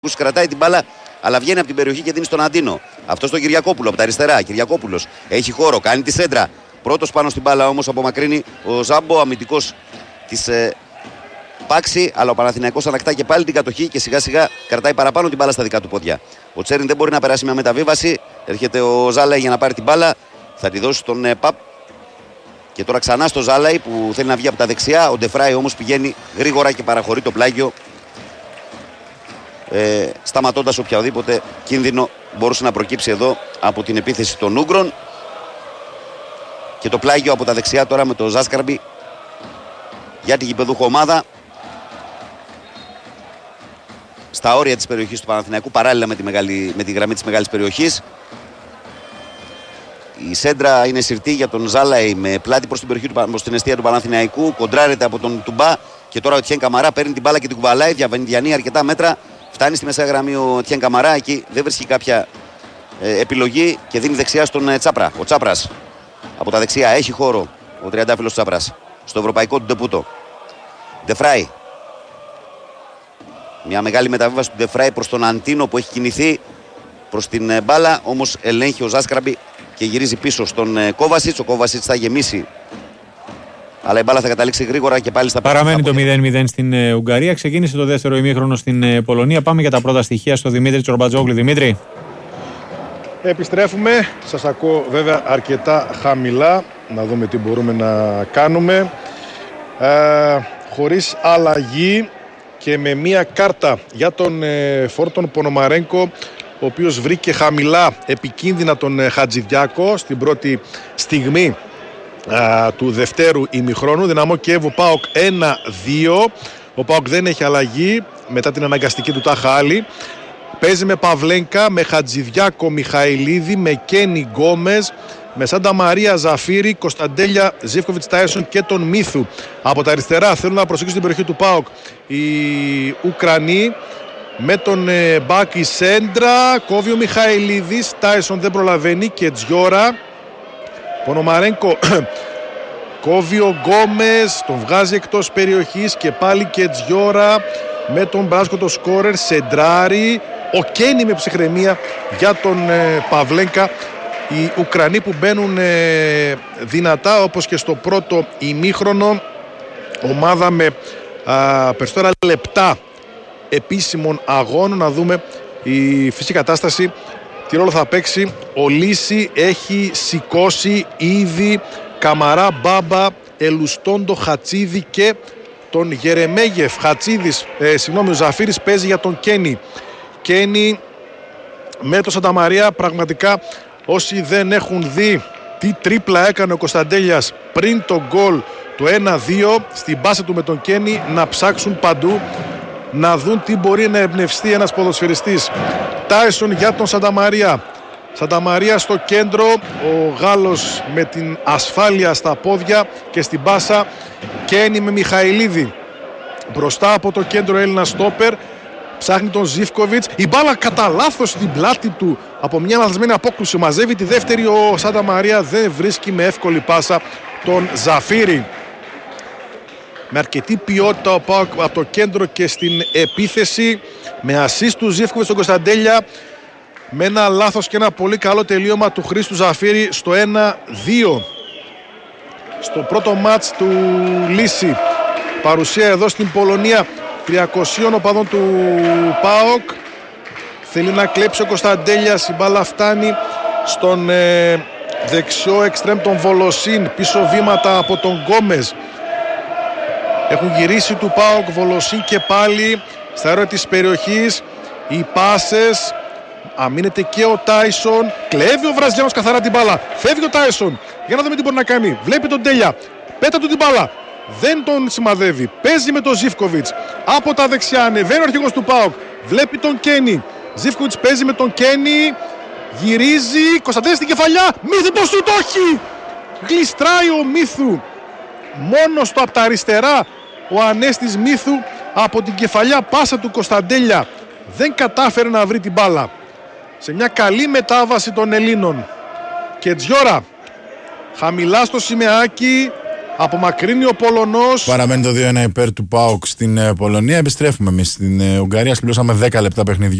Κρατάει την μπάλα, αλλά βγαίνει από την περιοχή και δίνει στον Αντίνο. Αυτό στον Κυριακόπουλο από τα αριστερά. Κυριακόπουλος έχει χώρο, κάνει τη σέντρα. Πρώτος πάνω στην μπάλα όμως απομακρύνει ο Ζάμπο, αμυντικός της Πάξη. Αλλά ο Παναθηναϊκός ανακτά και πάλι την κατοχή και σιγά σιγά κρατάει παραπάνω την μπάλα στα δικά του πόδια. Ο Τσέριν δεν μπορεί να περάσει μια μεταβίβαση. Έρχεται ο Ζάλαη για να πάρει την μπάλα. Θα τη δώσει στον Παπ. Και τώρα ξανά στο Ζάλαη που θέλει να βγει από τα δεξιά. Ο Ντεφράι όμως πηγαίνει γρήγορα και παραχωρεί το πλάγιο. Σταματώντας οποιαδήποτε κίνδυνο μπορούσε να προκύψει εδώ από την επίθεση των Ούγγρων. Και το πλάγιο από τα δεξιά τώρα με το Ζάσκαρμπι για την γηπεδούχο ομάδα στα όρια της περιοχής του Παναθηναϊκού, παράλληλα με τη γραμμή της μεγάλης περιοχής. Η σέντρα είναι συρτή για τον Ζάλαη με πλάτη προς την περιοχή προς την εστία του Παναθηναϊκού. Κοντράρεται από τον Τουμπά και τώρα ο Τιέν Καμαρά παίρνει την μπάλα και την κουβαλάει. Διανύει αρκετά μέτρα. Φτάνει στη μεσαία γραμμή ο Τιέν Καμαρά. Εκεί δεν βρίσκει κάποια επιλογή και δίνει δεξιά στον Τσάπρα. Ο Τσάπρας από τα δεξιά έχει χώρο. Ο τριαντάφυλλος Τσάπρας στο ευρωπαϊκό του ντεπούτο. Ντεφράι. Μια μεγάλη μεταβίβαση του Ντεφράι προς τον Αντίνο που έχει κινηθεί προς την μπάλα. Όμως ελέγχει ο Ζάσκαρμπι και γυρίζει πίσω στον Κόβασιτς. Ο Κόβασιτς θα γεμίσει. Αλλά η μπάλα θα καταλήξει γρήγορα και πάλι στα παραμένει το 0-0 στην Ουγγαρία. Ξεκίνησε το δεύτερο ημίχρονο στην Πολωνία. Πάμε για τα πρώτα στοιχεία στο Δημήτρη Τσορμπατζόγλου. Δημήτρη. Επιστρέφουμε. Σας ακούω βέβαια αρκετά χαμηλά. Να δούμε τι μπορούμε να κάνουμε. Χωρίς αλλαγή και με μία κάρτα για τον Φόρτον Πονομαρένκο, ο οποίος βρήκε χαμηλά επικίνδυνα τον Χατζηδιάκο στην πρώτη στιγμή του δευτέρου ημιχρόνου. Δυναμό Κιέβου ΠΑΟΚ 1-2. Ο ΠΑΟΚ δεν έχει αλλαγή μετά την αναγκαστική του τάχα άλλη. Παίζει με Παυλένκα, με Χατζηδιάκο Μιχαηλίδη, με Κένι Γκόμες, με Σάντα Μαρία Ζαφύρη, Κωνσταντέλια Ζίβκοβιτς Τάισον και τον Μίθου. Από τα αριστερά θέλουν να προσέξουν την περιοχή του ΠΑΟΚ οι Ουκρανοί με τον Μπάκη σέντρα. Κόβει ο Μιχαηλίδης, Τάισον δεν προλαβαίνει και Τζιόρα. Πονομαρένκο κόβει ο Γκόμες, τον βγάζει εκτός περιοχής και πάλι και Τζιόρα με τον Μπράσκο το σκόρερ, σεντράρι. Ο Κένι με ψυχραιμία για τον Παυλένκα. Οι Ουκρανοί που μπαίνουν δυνατά όπως και στο πρώτο ημίχρονο. Ομάδα με περισσότερα λεπτά επίσημων αγώνων. Να δούμε η φυσική κατάσταση τι ρόλο θα παίξει. Ο Λύση έχει σηκώσει ήδη Καμαρά, Μπάμπα, Ελουστόντο, Χατσίδη και τον Γερεμέγεφ. Ο Ζαφύρης παίζει για τον Κένι. Κένι με το Σανταμαρία. Πραγματικά όσοι δεν έχουν δει τι τρίπλα έκανε ο Κωνσταντέλιας πριν το γκολ το 1-2 στην πάσα του με τον Κένι, να ψάξουν παντού να δουν τι μπορεί να εμπνευστεί ένας ποδοσφαιριστής. Τάισον για τον Σανταμαρία. Σανταμαρία στο κέντρο, ο Γάλλος με την ασφάλεια στα πόδια και στην πάσα. Κένι με Μιχαηλίδη μπροστά από το κέντρο, Έλληνα στόπερ. Ψάχνει τον Ζίβκοβιτς. Η μπάλα κατά λάθος στην πλάτη του από μια λαθασμένη απόκρουση. Μαζεύει τη δεύτερη ο Σανταμαρία. Δεν βρίσκει με εύκολη πάσα τον Ζαφύρη. Με αρκετή ποιότητα από το κέντρο και στην επίθεση. Με assist του Ζίβκοβιτς στον Κωνσταντέλια. Με ένα λάθος και ένα πολύ καλό τελείωμα του Χρήστου Ζαφύρη στο 1-2. Στο πρώτο μάτς του Λύση. Παρουσία εδώ στην Πολωνία 300 οπαδών του ΠΑΟΚ. Θέλει να κλέψει ο Κωνσταντέλιας. Η μπάλα φτάνει στον δεξιό εξτρέμ τον Βολοσίν. Πίσω βήματα από τον Γκόμες. Έχουν γυρίσει του ΠΑΟΚ Βολοσίν και πάλι στα όρια της περιοχής. Οι πάσες. Αμήνεται και ο Τάισον. Κλέβει ο Βραζιάνος καθαρά την μπάλα. Φεύγει ο Τάισον. Για να δούμε τι μπορεί να κάνει. Βλέπει τον Τέλια. Πέτα του την μπάλα. Δεν τον σημαδεύει. Παίζει με τον Ζίβκοβιτς. Από τα δεξιά ανεβαίνει ο αρχηγός του ΠΑΟΚ. Βλέπει τον Κένι. Ζίβκοβιτς παίζει με τον Κένι. Γυρίζει. Κωνσταντέλια στην κεφαλιά. Μύθου το σουτ, όχι! Γλιστράει ο Μύθου. Μόνος του από τα αριστερά. Ο Ανέστης Μύθου από την κεφαλιά πάσα του Κωνσταντέλια. Δεν κατάφερε να βρει την μπάλα. Σε μια καλή μετάβαση των Ελλήνων. Και Τζιόρα χαμηλά στο σημεάκι. Απομακρύνει ο Πολωνός. Παραμένει το 2-1 υπέρ του ΠΑΟΚ στην Πολωνία. Επιστρέφουμε εμείς στην Ουγγαρία. Συμπληρώσαμε 10 λεπτά παιχνιδιού.